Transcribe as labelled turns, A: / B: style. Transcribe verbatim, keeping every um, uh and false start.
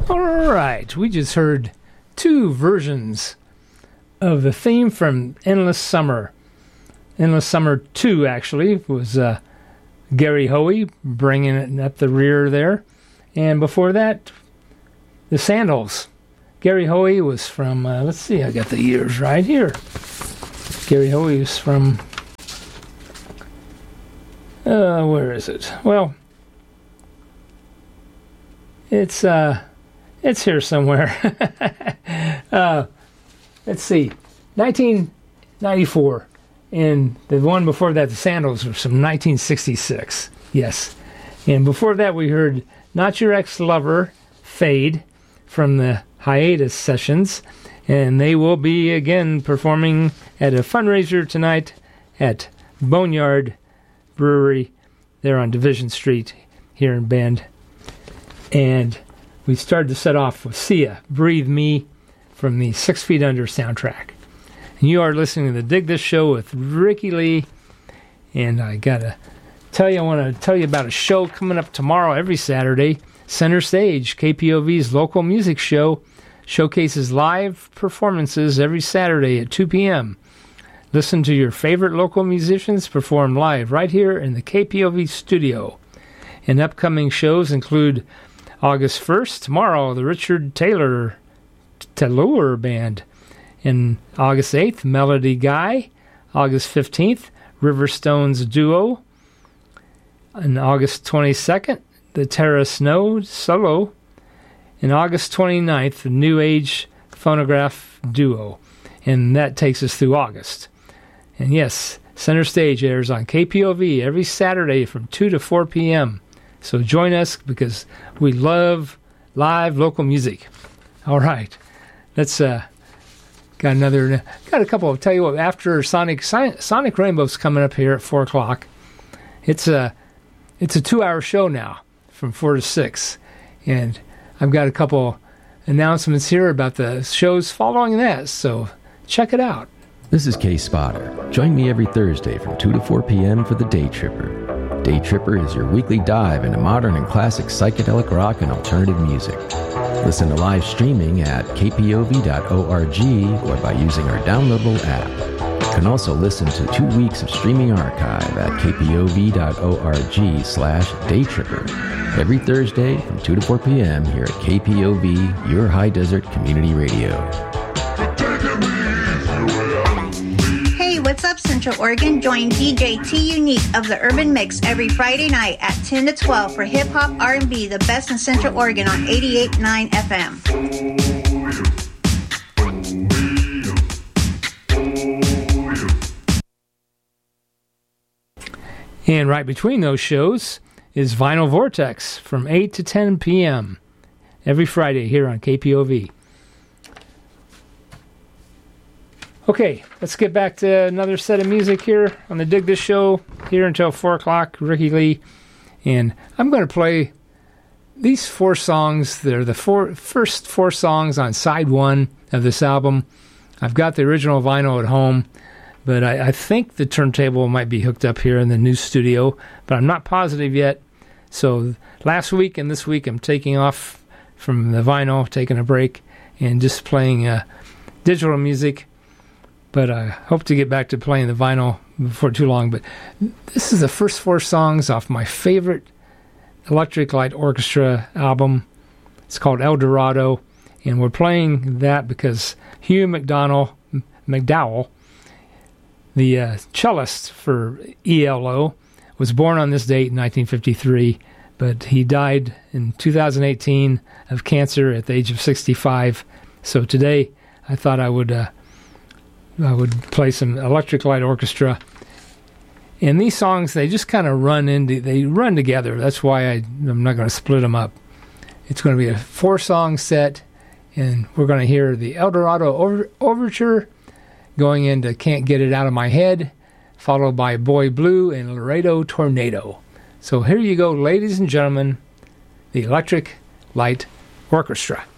A: All right, we just heard two versions of the theme from Endless Summer. Endless Summer two, actually, was uh, Gary Hoey bringing it up the rear there. And before that, the Sandals. Gary Hoey was from, uh, let's see, I got the years right here. Gary Hoey was from, uh, where is it? Well, it's, uh, it's here somewhere. uh, let's see, nineteen ninety-four. And the one before that, the Sandals, was from nineteen sixty-six. Yes. And before that, we heard Not Your Ex-Lover, Fade, from the Hiatus Sessions. And they will be, again, performing at a fundraiser tonight at Boneyard Brewery there on Division Street here in Bend. And we started to set off with Sia, Breathe Me, from the Six Feet Under soundtrack. And you are listening to the Dig This Show with Ricky Lee. And I got to tell you, I want to tell you about a show coming up tomorrow, every Saturday. Center Stage, K P O V's local music show, showcases live performances every Saturday at two p.m. Listen to your favorite local musicians perform live right here in the K P O V studio. And upcoming shows include August first, tomorrow, the Richard Taylor Taylor Band. And August eighth, Melody Guy. August fifteenth, Riverstones Duo. And August twenty-second, the Terra Snow Solo. And August twenty-ninth, the New Age Phonograph Duo. And that takes us through August. And yes, Center Stage airs on K P O V every Saturday from two to four p.m. So join us because we love live local music. All right. Let's, uh, got another, got a couple of, tell you what, after Sonic, Sonic Rainbow's coming up here at four o'clock. It's a, it's a two-hour show now from four to six. And I've got a couple announcements here about the shows following that. So check it out.
B: This is Kay Spotter. Join me every Thursday from two to four p.m. for the Day Tripper. Day Tripper is your weekly dive into modern and classic psychedelic rock and alternative music. Listen to live streaming at k p o v dot org or by using our downloadable app. You can also listen to two weeks of streaming archive at k p o v dot org slash daytripper every Thursday from two to four p.m. here at K P O V, your high desert community radio.
C: What's up, Central Oregon? Join D J T Unique of the Urban Mix every Friday night at ten to twelve for hip hop, R and B, the best in Central Oregon on eighty-eight point nine F M.
A: And right between those shows is Vinyl Vortex from eight to ten p.m. every Friday here on K P O V. Okay, let's get back to another set of music here on the Dig This Show, here until four o'clock, Ricky Lee. And I'm going to play these four songs. They're the four, first four songs on side one of this album. I've got the original vinyl at home, but I, I think the turntable might be hooked up here in the new studio, but I'm not positive yet. So last week and this week I'm taking off from the vinyl, taking a break, and just playing uh, digital music. But I hope to get back to playing the vinyl before too long. But this is the first four songs off my favorite Electric Light Orchestra album. It's called El Dorado. And we're playing that because Hugh McDonald, McDowell, the uh, cellist for E L O, was born on this date in nineteen fifty-three. But he died in two thousand eighteen of cancer at the age of sixty-five. So today I thought I would... Uh, I would play some Electric Light Orchestra. And these songs, they just kind of run into, they run together. That's why I, I'm not going to split them up. It's going to be a four-song set, and we're going to hear the El Dorado over, Overture going into Can't Get It Out of My Head, followed by Boy Blue and Laredo Tornado. So here you go, ladies and gentlemen, the Electric Light Orchestra.